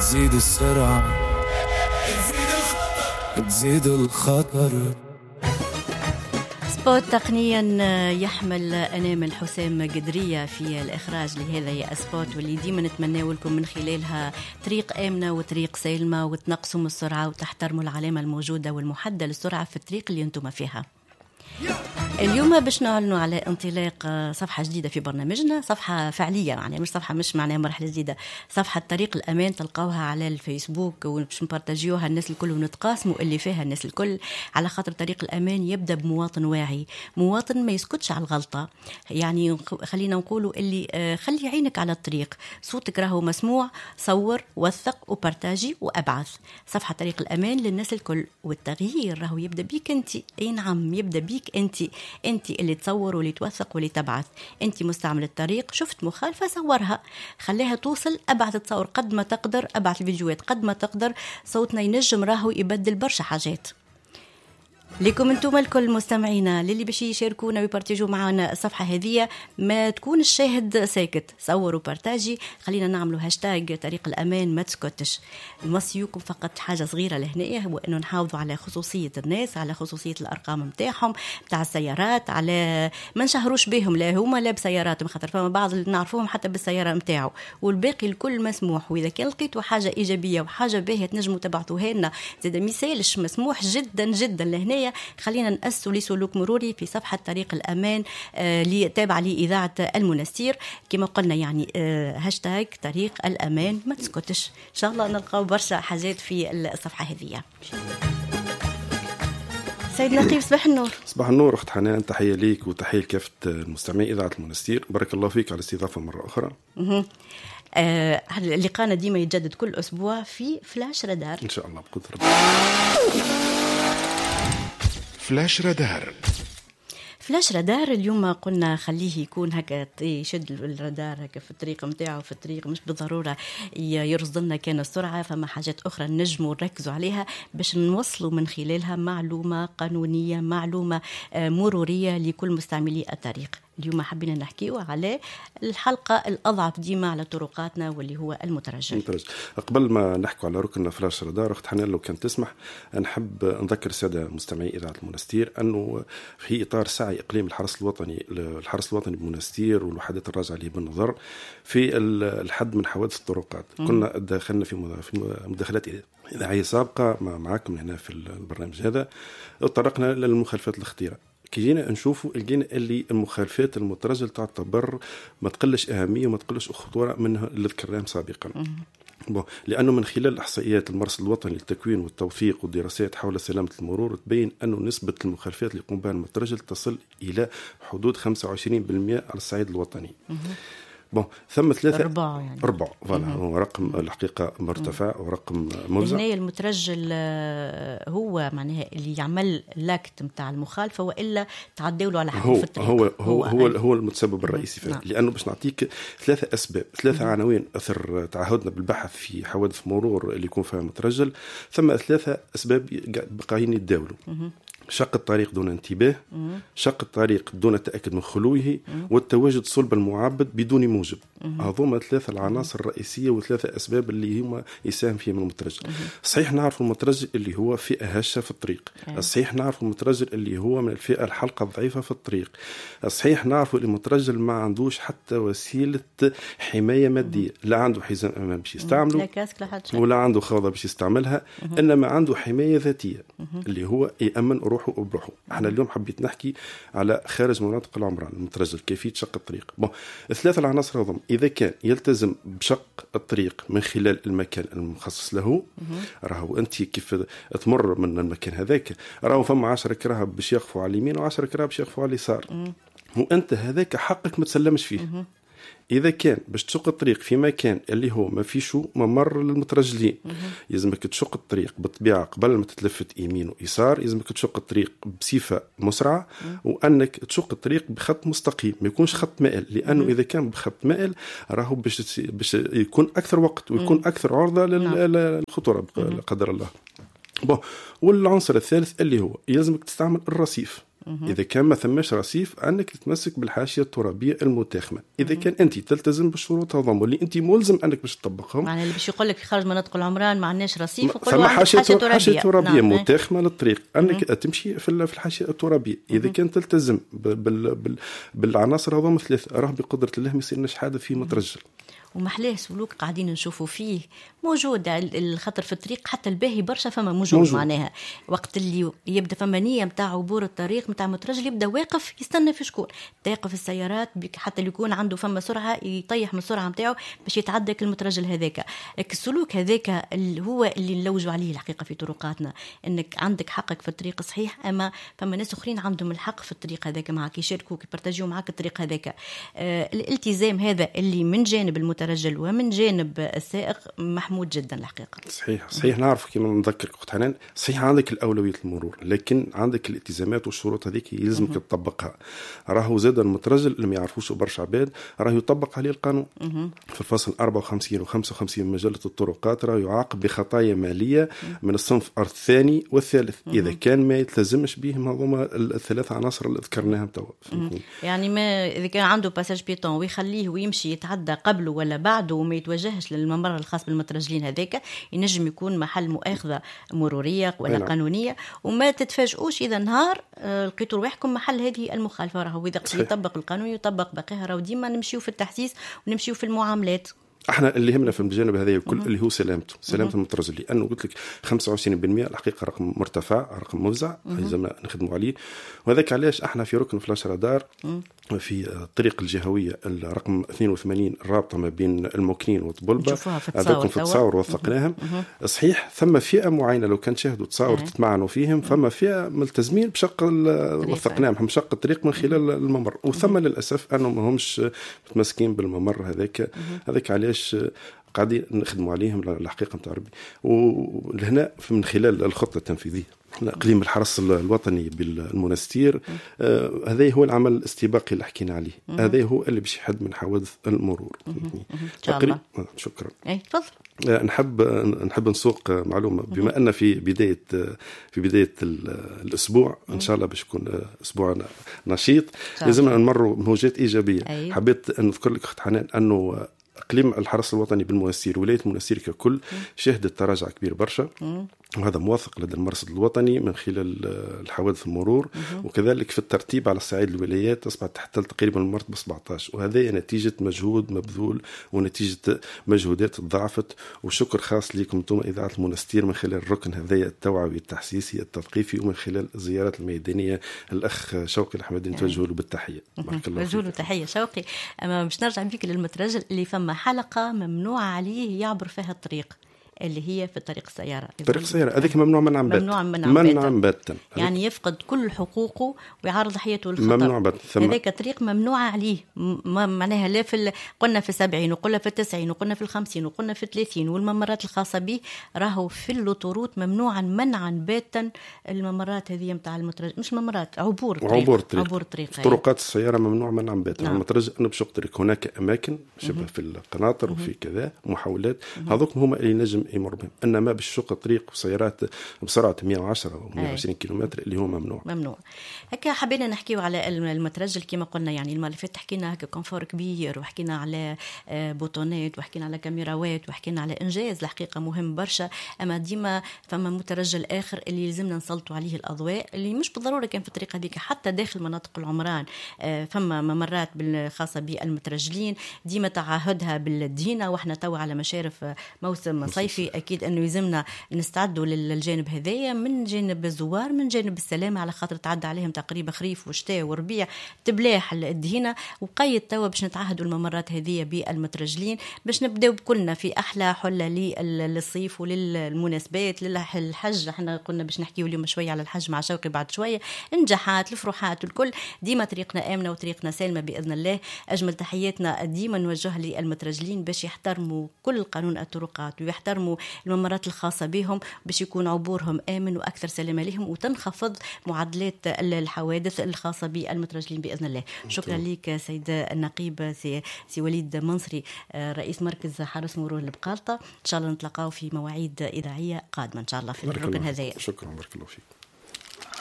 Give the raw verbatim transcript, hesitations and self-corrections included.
تزيد السرعة تزيد الخطر. سبوت تقنيا يحمل أنامل حسام قدرية في الإخراج لهذا يا سبوت، واللي ديما نتمنى لكم من خلالها طريق آمنة وطريق سالمة، وتنقصوا من السرعة وتحترموا العلامة الموجودة والمحددة للسرعة في الطريق اللي انتم فيها. اليوم باش نعلنوا على انطلاق صفحة جديدة في برنامجنا، صفحة فعلية يعني مش صفحة مش معناها مرحلة جديدة، صفحة طريق الأمان تلقاوها على الفيسبوك وباش نبارتاجيوها الناس الكل ونتقاسموا اللي فيها الناس الكل، على خاطر طريق الأمان يبدأ بمواطن واعي، مواطن ما يسكتش على الغلطة. يعني خلينا نقولوا اللي خلي عينك على الطريق، صوتك راهو مسموع، صور وثق وبارتاجي وأبعث. صفحة طريق الأمان للناس الكل، والتغيير راهو يبدأ بيك أنت. أي نعم يبدأ بيك أنت، أنت اللي تصور واللي توثق واللي تبعث. أنت مستعمل الطريق، شفت مخالفة صورها، خليها توصل، أبعث تصور قد ما تقدر، أبعث الفيديوهات قد ما تقدر. صوتنا ينجم راهو يبدل برشا حاجات. لكم انتم الكل مستمعينا للي باش يشاركونا ويبارتاجوا معنا الصفحه هذه، ما تكون الشاهد ساكت، صوروا بارتاجي، خلينا نعملوا هاشتاج طريق الامان ما تسكتش. نوصيكم فقط حاجه صغيره لهنا، هو انه نحافظوا على خصوصيه الناس، على خصوصيه الارقام نتاعهم نتاع السيارات، على ما نشهروش بهم لا هما لا بسياراتهم، خاطر فما بعض اللي نعرفوهم حتى بالسياره نتاعو، والباقي الكل مسموح. واذا كان لقيتوا حاجه ايجابيه وحاجه باهيه تنجموا تبعثوها لنا، زاد مثالش مسموح جدا جدا لهنا. خلينا نأسسوا لسلوك مروري في صفحة طريق الأمان آه اللي تابعة لإذاعة المنستير كما قلنا، يعني آه هاشتاج طريق الأمان ما تسكتش. إن شاء الله نلقاو برشا حاجات في الصفحة هذه. سيد نقيب صباح النور. صباح النور أخت حنان، تحية ليك وتحية لكافة المستمعين إذاعة المنستير، بارك الله فيك على الاستضافة مرة أخرى. آه لقانا ديما يتجدد كل أسبوع في فلاش رادار إن شاء الله بقدر الله. فلاش رادار. فلاش رادار اليوم قلنا خليه يكون هكا يشد الرادار هكا في الطريق متاعه، في الطريق مش بالضرورة يرصد لنا كان السرعة، فما حاجات أخرى نجموا نركزوا عليها باش نوصلوا من خلالها معلومة قانونية، معلومة مرورية لكل مستعملي الطريق. اليوم حبينا نحكيوا على الحلقة الأضعف ديما على طرقاتنا واللي هو المترجل. المترجل. قبل ما نحكوا على ركن فلاش رادار أخت حنان لو كان تسمح، نحب نذكر السادة مستمعي إذاعة المنستير أنه في إطار سعي إقليم الحرس الوطني الحرس الوطني بمنستير والوحدات الراجعة ليه بالنظر في الحد من حوادث الطرقات، كنا دخلنا في مداخلات إذاعية سابقة معكم هنا في البرنامج هذا، طرقنا للمخالفات الخطيرة. كي جينا نشوفوا لقينا اللي المخالفات المترجل تعتبر ما تقلش أهمية وما تقلش خطورة منها اللي ذكرناهم سابقا. بو لأنه من خلال إحصائيات المرصد الوطني للتكوين والتوثيق والدراسات حول سلامة المرور تبين أنه نسبة المخالفات اللي يقوم بها المترجل تصل إلى حدود خمسة وعشرين بالمئة على الصعيد الوطني. بون ثم ثلاثة أربعة يعني أربعة فوالا هو رقم الحقيقة مرتفع ورقم موزع. هنا المترجل هو معناها اللي يعمل لاكت متاع المخالفة وإلا تعدوا له على حد في الطريق. هو هو هو, هو المتسبب الرئيسي فيه، لأنه باش نعطيك ثلاثة أسباب، ثلاثة مم. عناوين أثر تعهدنا بالبحث في حوادث مرور اللي يكون فيها مترجل، ثم ثلاثة أسباب بقاين يتداولوا. شق الطريق دون انتباه، شق الطريق دون التأكد من خلوه، والتواجد صلب المعبد بدون موجب. هذوما ثلاثة العناصر الرئيسية وثلاثة أسباب اللي هم يساهم فيهم المترجل. صحيح نعرف المترجل اللي هو فئة هشة في الطريق، صحيح نعرف المترجل اللي هو من الفئة الحلقة الضعيفة في الطريق، صحيح نعرف المترجل ما عندوش حتى وسيلة حماية مادية، لا عنده حزام أمان باش يستعمله ولا عنده خوذة باش يستعملها، إنما عنده حماية ذاتية اللي هو يأمن روحه وبروحه. احنا اليوم حبيت نحكي على خارج مناطق العمران المترجل، كيفية شق الطريق. بون الثلاثة العناصر هذم إذا كان يلتزم بشق الطريق من خلال المكان المخصص له، راهو أنت كيف تمر من المكان هذاك راهو فما عشرة كراهب باش يقفوا على اليمين وعشرة كراهب باش يقفوا على اليسار، وأنت هذاك حقك ما تسلمش فيه. إذا كان باش تشق الطريق في مكان اللي هو ما فيشو ممر للمترجلين، يلزمك تشق الطريق بالطبيعة قبل ما تتلفت يمين ويسار، يلزمك تشق الطريق بصفة مسرعة، وأنك تشق الطريق بخط مستقيم ما يكونش خط مائل، لأنه إذا كان بخط مائل راهو باش باش يكون أكثر وقت ويكون أكثر عرضة للخطورة لا قدر الله. بون والعنصر الثالث اللي هو يلزمك تستعمل الرصيف. اذا كان ما ثماش رصيف انك تتمسك بالحاشيه الترابيه المتاخمه. اذا كان انت تلتزم بالشروط هذوما اللي انت ملزم انك باش تطبقهم، معناها اللي باش يقول لك خارج مناطق العمران ما عندناش رصيف ثم حاشيه ترابيه, حاشية ترابية نعم. متاخمه للطريق انك تمشي في الحاشيه الترابيه. اذا كان تلتزم بال بال بالعناصر هذوما ثلاثه راه بقدره الله ما يصير لناش حادث في مترجل. ومحلاه سلوك قاعدين نشوفوا فيه موجود، الخطر في الطريق حتى الباهي برشا فما موجود, موجود. معناها وقت اللي يبدا فما نيه نتاع عبور الطريق نتاع مترجل يبدا واقف يستنى في شكون تقف السيارات حتى اللي يكون عنده فما سرعه يطيح من السرعه نتاعو باش يتعدى المترجل هذاك. السلوك هذاك اللي هو اللي نلوجوا عليه الحقيقه في طرقاتنا، انك عندك حقك في الطريق صحيح، اما فما ناس اخرين عندهم الحق في الطريق هذاك معك، يشاركوك يبارتاجيو معك الطريق هذاك. آه الالتزام هذا اللي من جانب المترجل ومن جانب السائق محمود جدا الحقيقة. صحيح صحيح نعرف كما نذكرك أخت حنان، صحيح عندك الأولوية المرور لكن عندك الالتزامات والشروط هذيك يلزمك تطبقها. راهو زاد المترجل اللي ما يعرفوش برشا عباد راه يطبق عليه القانون. مه. في الفصل أربعة وخمسين وخمسة وخمسين من مجلة الطرقات راه يعاقب بخطايا مالية من الصنف الثاني والثالث مه. إذا كان ما يلتزمش بهم هذوما الثلاث عناصر اللي ذكرناهم توا. يعني ما إذا كان عنده باساج بيتون ويخليه ويمشي يتعدى قبله ولا بعده وما يتوجهش للممر الخاص بالمترجلين هذاك، ينجم يكون محل مؤاخذة مرورية ولا قانونية. وما تتفاجئوش إذا نهار لقيتوا رواحكم محل هذه المخالفة. راهو إذا يطبق القانون يطبق بقيها، راهو ديما نمشيو في التحسيس ونمشيو في المعاملات. احنا اللي يهمنا في الجانب هذا الكل اللي هو سلامته، سلامه المترجل، لانه قلت لك خمسة وعشرين بالمئة الحقيقه رقم مرتفع، رقم مفزع لازمنا نخدموا عليه. وهذاك علاش احنا في ركن فلاش رادار في الطريق الجهويه الرقم اثنين وثمانين الرابطه ما بين الموكنين وطبلبه، هذاكم في التصاور وثقناهم. صحيح ثم فئه معينه لو كان تشاهدوا تصاور تتمعنوا فيهم، فما فئه ملتزمين بشق وثقناهم بشق الطريق من خلال الممر، وثم للاسف انهم ما همش متمسكين بالممر هذاك. هذاك علاش قاعدين نخدموا عليهم الحقيقه نتاع ربي. ولهنا من خلال الخطه التنفيذيه اقليم الحرس الوطني بالمنستير، آه هذا هو العمل الاستباقي اللي حكينا عليه. هذا هو اللي باش يحد من حوادث المرور. تقريبا. شكرا. اي تفضل. آه نحب نحب نسوق معلومه، بما ان في بدايه في بدايه الاسبوع ان شاء الله باش يكون اسبوع نشيط، لازمنا نمروا بموجات ايجابيه. أيه. حبيت نذكر لك اخت حنان انه اقليم الحرس الوطني بالمنستير ولايه المنستير ككل شهدت تراجع كبير برشا، وهذا موثق لدى المرصد الوطني من خلال الحوادث المرور. وكذلك في الترتيب على الصعيد الولايات أصبحت تحتل تقريبا المرتبة سبعة عشر، وهذا نتيجة مجهود مبذول ونتيجة مجهودات تضاعفت. وشكر خاص لكم انتم إذاعة المنستير من خلال الركن هذايا التوعوي التحسيسي التثقيفي، ومن خلال الزيارات الميدانية. الأخ شوقي الحمدين توجه له بالتحية. بارك الله فيك. توجه له تحية شوقي. أما باش نرجع بيك للمترجل اللي فما حلقة ممنوع عليه يعبر فيها الطريق اللي هي في طريق السيارة. طريق السيارة هذيك ممنوع منعا باتا. ممنوع منعا باتا. يعني يفقد كل حقوقه ويعرض حياته للخطر. ممنوع باتا. هذاك طريق ممنوع عليه. ما معناها لا في قلنا في السبعين وقلنا في التسعين وقلنا في الخمسين وقلنا في الثلاثين، والممرات الخاصة به راهو في اللوطورات ممنوعا منعا باتا. الممرات هذه متاع المترجل مش ممرات عبور طريق. عبور طريق. عبور طريق. طرقات السيارة ممنوع منعا باتا. نعم. المترجل أنه بشق طريق هناك أماكن شبه في القناطر وفي كذا محاولات، هذوك هم اللي نجم يمر بهم. إنما بالشق الطريق وسيارات بسرعة مئة وعشرة أو مئة وعشرين كيلومتر اللي هو ممنوع. ممنوع. هكا حبينا نحكيو على المترجل كما قلنا، يعني المرة اللي فاتت حكينا هكا كونفور كبير، وحكينا على بوتونات، وحكينا على كاميراوات، وحكينا على إنجاز الحقيقة مهم برشا. أما ديما فما مترجل آخر اللي لازمنا نسلطوا عليه الأضواء، اللي مش بالضرورة كان في الطريق هذيك، حتى داخل مناطق العمران فما ممرات بالخاصة بالمترجلين ديما تعهدها بالدهينة. وإحنا توا على مشارف موسم صيفي، أكيد أنه يلزمنا نستعدوا للجانب هذايا من جانب الزوار، من جانب السلامة، على خاطر تعدى عليهم تقريبا خريف وشتاء وربيع تبلاح الدهينة. وقيد توا باش نتعهدوا الممرات هذية بالمترجلين باش نبداو بكلنا في أحلى حلة للصيف وللمناسبات للحج. احنا قلنا باش نحكيوا اليوم شوية على الحج مع شوقي بعد شوية. نجاحات الفروحات الكل ديما طريقنا آمنة وطريقنا سالمة بإذن الله. أجمل تحياتنا ديما نوجه للمترجلين باش يحترموا كل قانون الطرقات ويحترموا الممرات الخاصة بهم باش يكون عبورهم آمن وأكثر سلامة لهم، وتنخفض معدلات الحوادث الخاصة بالمترجلين بإذن الله. شكرا لك سيد النقيب سي, سي وليد منصري، رئيس مركز حرس مرور البقالطة. إن شاء الله نتلقاو في مواعيد إذاعية قادمة إن شاء الله في الركن هذا. شكرا بارك الله فيك.